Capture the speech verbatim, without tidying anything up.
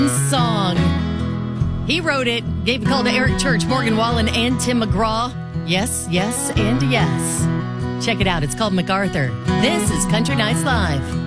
song. He wrote it, gave a call to Eric Church, Morgan Wallen, and Tim McGraw. Yes, yes, and yes. Check it out. It's called MacArthur. This is Country Nights Live.